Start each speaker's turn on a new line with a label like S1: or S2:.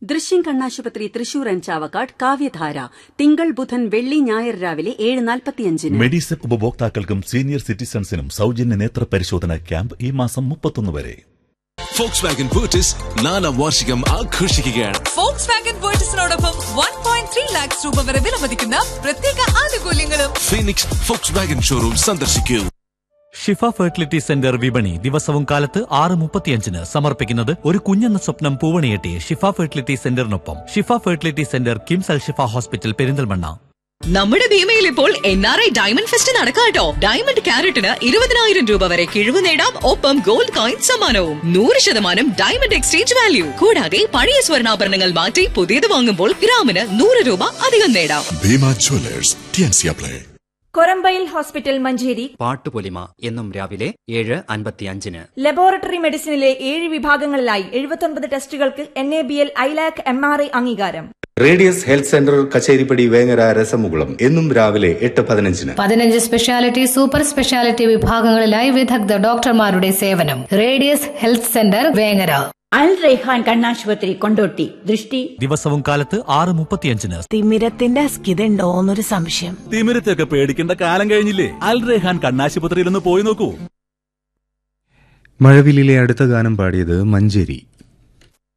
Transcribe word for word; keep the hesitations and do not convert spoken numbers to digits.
S1: ദൃശ്യം കണ്ണാശുപത്രി തൃശൂർ ആൻഡ് ചാവക്കാട് കാവ്യധാര തിങ്കൾ ബുധൻ വെള്ളി ഞായർ രാവിലെ ഏഴ് നാൽപ്പത്തിയഞ്ചിന്.
S2: മെഡിസെപ് ഉപഭോക്താക്കൾക്കും സീനിയർ സിറ്റിസൺസിനും സൗജന്യ നേത്ര പരിശോധന ക്യാമ്പ് ഈ മാസം മുപ്പത്തൊന്ന് വരെ.
S3: ഫോക്സ് വാഗൻ ബൂട്ടിസ് നാലാം വാർഷികം ആഘോഷിക്കുകയാണ്.
S4: Fox Wagen ബൂട്ടിസിനോടൊപ്പം one point three lakhs രൂപ വരെ വിലമതിക്കുന്ന പ്രത്യേക ആനുകൂല്യങ്ങളും.
S3: ഫീനിക്സ് ഫോക്സ് വാഗൻ ഷോറൂം സന്ദർശിക്കൂ.
S5: ഷിഫ ഫെർട്ടിലിറ്റി സെന്റർ വിപണി ദിവസവും കാലത്ത് ആറ് മുപ്പത്തിയഞ്ചിന് സമർപ്പിക്കുന്നത് ഒരു കുഞ്ഞെന്ന സ്വപ്നം പൂവണിയെട്ടി ഷിഫ ഫെർട്ടിലിറ്റി സെന്ററിനൊപ്പം. ഷിഫ ഫെർട്ടിലിറ്റി സെന്റർ കിംസ് അൽ ഷിഫ ഹോസ്പിറ്റൽ പെരിന്തൽമണ്ണ.
S4: നമ്മുടെ ഭീമയിൽ ഇപ്പോൾ N R I diamond fest നടക്കാട്ടോ. Diamond ക്യാരറ്റിന് ഇരുപതിനായിരം രൂപ വരെ കിഴിവ് നേടാം. ഒപ്പം ഗോൾഡ് കോയിൻ സമ്മാനവും. നൂറ് ശതമാനം ഡയമണ്ട് എക്സ്ചേഞ്ച് വാല്യൂ. കൂടാതെ പഴയ സ്വർണ്ണാഭരണങ്ങൾ മാറ്റി പുതിയത് വാങ്ങുമ്പോൾ ഗ്രാമിന് നൂറ് രൂപ അധികം നേടാം.
S3: Bhima Jewellers T&C apply.
S6: Korambayil hospital Manjeri
S7: Pattupolima എന്നും രാവിലെ ഏഴ് അൻപത്തിയഞ്ചിന്.
S6: ലബോറട്ടറി മെഡിസിനിലെ ഏഴ് വിഭാഗങ്ങളിലായി എഴുപത്തൊൻപത് ടെസ്റ്റുകൾക്ക് N A B L ILAC M R I അംഗീകാരം.
S8: Radius health centre Kacheripadi Vengara രസമുകുളം എന്നും രാവിലെ എട്ട് പതിനഞ്ചിന്.
S9: പതിനഞ്ച് സ്പെഷ്യാലിറ്റി സൂപ്പർ സ്പെഷ്യാലിറ്റി വിഭാഗങ്ങളിലായി വിദഗ്ധ ഡോക്ടർമാരുടെ സേവനം. Radius health centre Vengara.
S10: അൽ റൈഹാൻ കണ്ണാശുപത്രി കൊണ്ടോട്ടി. ദൃഷ്ടി
S5: ദിവസവും കാലത്ത് ആറ് മുപ്പത്തിയഞ്ചിന്.
S11: തിമിരത്തിന്റെ അസ്കിതണ്ടോന്നൊരു സംശയം.
S2: തിമിരത്തൊക്കെ പേടിക്കേണ്ട കാലം കഴിഞ്ഞില്ലേ? അൽ റൈഹാൻ കണ്ണാശുപത്രിയിൽ ഒന്ന് പോയി നോക്കൂ.
S12: മഴവില്ലിലെ അടുത്ത ഗാനം പാടിയത് മഞ്ചേരി.